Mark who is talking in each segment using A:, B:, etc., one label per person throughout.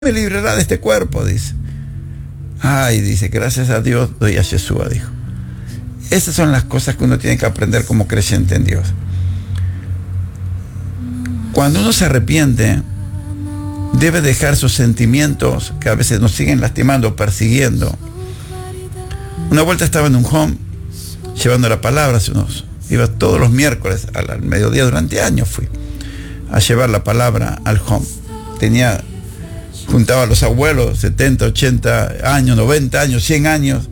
A: me librará de este cuerpo, dice. Ay, dice, gracias a Dios doy a Yeshua, dijo. Esas son las cosas que uno tiene que aprender como creyente en Dios. Cuando uno se arrepiente, debe dejar sus sentimientos que a veces nos siguen lastimando, persiguiendo. Una vuelta estaba en un home llevando la palabra, iba todos los miércoles al mediodía, durante años fui a llevar la palabra al home. Juntaba a los abuelos, 70, 80 años, 90 años, 100 años,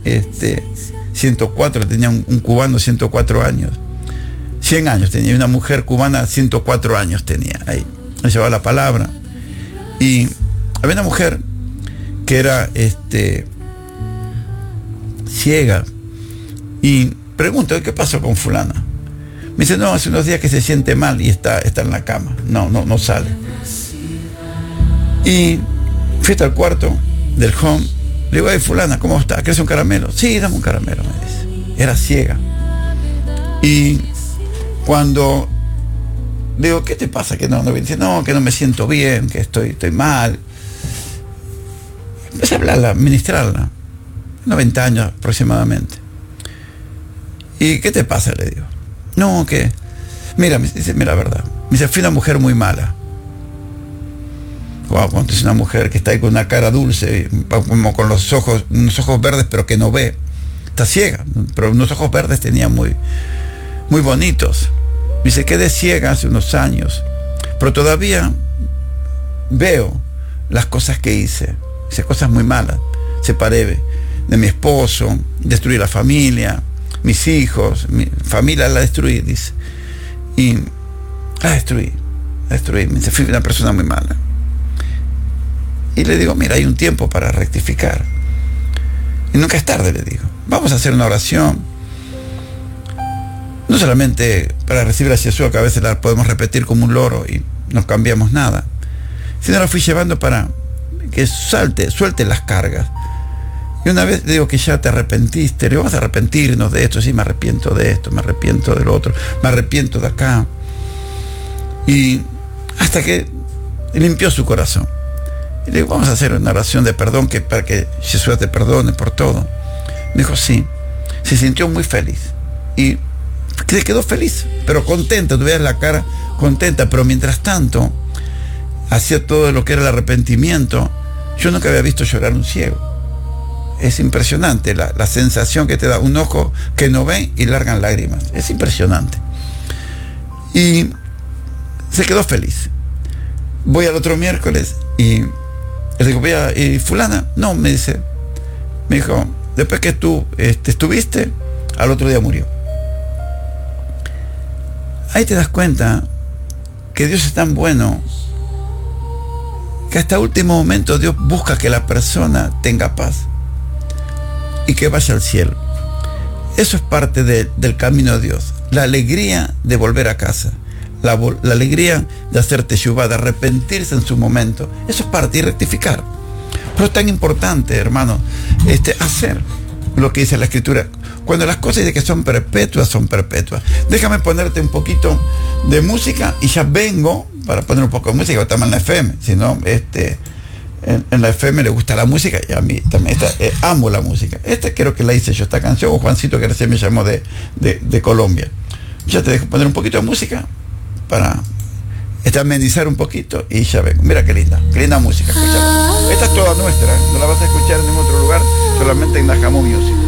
A: 104, tenía un cubano 104 años, 100 años tenía, una mujer cubana 104 años tenía, ahí, llevaba la palabra. Y había una mujer que era ciega, y pregunto, ¿qué pasó con fulana? Me dice, no, hace unos días que se siente mal y está en la cama, no sale. Y fui hasta el cuarto del home, le digo, ay, fulana, ¿cómo está? ¿Quieres un caramelo? Sí, dame un caramelo, me dice. Era ciega. Y cuando digo, ¿qué te pasa? Que no dice, no, que no me siento bien, que estoy mal. Empecé a hablarla, a ministrarla, 90 años aproximadamente. ¿Y qué te pasa? Le digo. No, que, mira, me dice, mira, la verdad. Me dice, fui una mujer muy mala. Wow, cuando es una mujer que está ahí con una cara dulce, como con unos ojos verdes, pero que no ve. Está ciega, pero unos ojos verdes tenía muy, muy bonitos. Me dice, quedé ciega hace unos años, pero todavía veo las cosas que hice. Hice cosas muy malas. Separé de mi esposo, destruí la familia, mis hijos, mi familia la destruí, dice. Y la destruí. Me dice, fui una persona muy mala. Y le digo, mira, hay un tiempo para rectificar. Y nunca es tarde, le digo. Vamos a hacer una oración. No solamente para recibir a Jesús, que a veces la podemos repetir como un loro y no cambiamos nada, sino la fui llevando para que suelte las cargas. Y una vez le digo que ya te arrepentiste, le digo, vamos a arrepentirnos de esto. Sí, me arrepiento de esto, me arrepiento del otro, me arrepiento de acá. Y hasta que limpió su corazón. Y le digo, vamos a hacer una oración de perdón para que Jesús te perdone por todo. Me dijo, sí. Se sintió muy feliz. Y se quedó feliz, pero contenta. Tú veías la cara contenta, pero mientras tanto hacía todo lo que era el arrepentimiento. Yo nunca había visto llorar un ciego. Es impresionante la sensación que te da un ojo que no ve y largan lágrimas. Es impresionante. Y se quedó feliz. Voy al otro miércoles y le digo, ¿y fulana? No, me dijo, después que tú estuviste, al otro día murió. Ahí te das cuenta que Dios es tan bueno que hasta último momento Dios busca que la persona tenga paz y que vaya al cielo. Eso es parte del camino de Dios, la alegría de volver a casa. La alegría de hacer teshuvá, de arrepentirse en su momento. Eso es parte y rectificar. Pero es tan importante, hermano, hacer lo que dice la Escritura. Cuando las cosas de que son perpetuas, son perpetuas. Déjame ponerte un poquito de música y ya vengo para poner un poco de música. Estamos en la FM, si no, en la FM le gusta la música y a mí también amo la música. Creo que la hice yo, esta canción, o Juancito, que recién me llamó de Colombia. Ya te dejo poner un poquito de música para amenizar un poquito y ya vengo. Mira qué linda música. Escucha. Esta es toda nuestra, no la vas a escuchar en ningún otro lugar, solamente en Najamú Music.